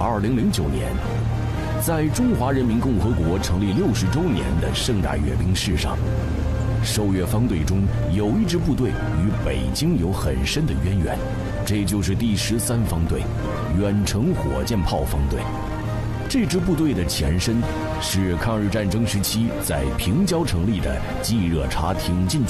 2009年，在中华人民共和国成立60周年的盛大阅兵式上，受阅方队中有一支部队与北京有很深的渊源，这就是第13方队远程火箭炮方队。这支部队的前身是抗日战争时期在平胶成立的冀热察挺进